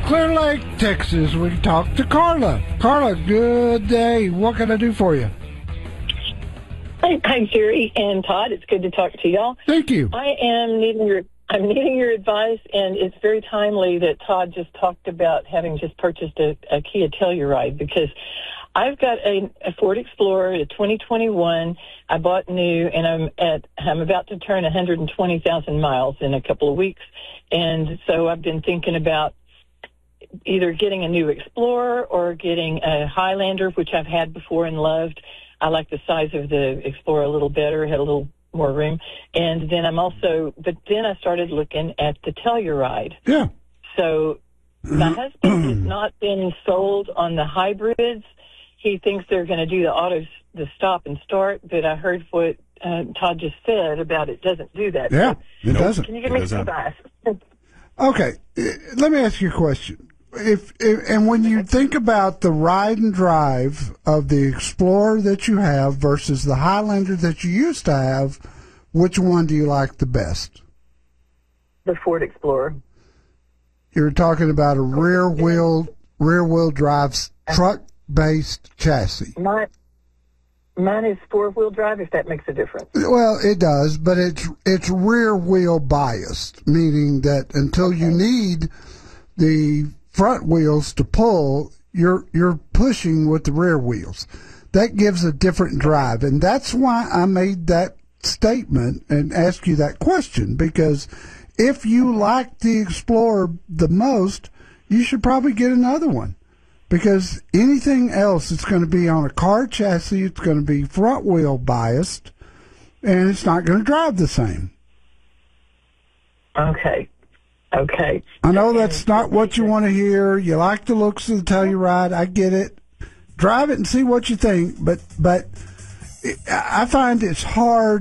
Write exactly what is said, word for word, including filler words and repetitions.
Clear Lake, Texas. We talk to Carla. Carla, good day. What can I do for you? Hi, hi, Jerry and Todd. It's good to talk to y'all. Thank you. I am needing your I'm needing your advice, and it's very timely that Todd just talked about having just purchased a, a Kia Telluride, because I've got a, a Ford Explorer, a twenty twenty-one. I bought new, and I'm at I'm about to turn one hundred twenty thousand miles in a couple of weeks, and so I've been thinking about either getting a new Explorer or getting a Highlander, which I've had before and loved. I like the size of the Explorer a little better, had a little more room. And then I'm also, but then I started looking at the Telluride. Yeah. So my husband has not been sold on the hybrids. He thinks they're going to do the auto, the stop and start, but I heard what uh, Todd just said about it doesn't do that. Yeah, so, it nope. doesn't. Can you give me some advice? Okay, let me ask you a question. If, if and when you think about the ride and drive of the Explorer that you have versus the Highlander that you used to have, which one do you like the best? The Ford Explorer. You're talking about a rear wheel rear wheel drive truck based chassis. Mine, mine is four wheel drive, if that makes a difference. Well, it does, but it's it's rear wheel biased, meaning that until you need the front wheels to pull, you're you're pushing with the rear wheels. That gives a different drive, and that's why I made that statement and asked you that question, because if you like the Explorer the most, you should probably get another one, because anything else, it's going to be on a car chassis, it's going to be front wheel biased, and it's not going to drive the same. Okay. Okay. I know that's not what you want to hear. You like the looks of the Telluride. I get it. Drive it and see what you think. But but I find it's hard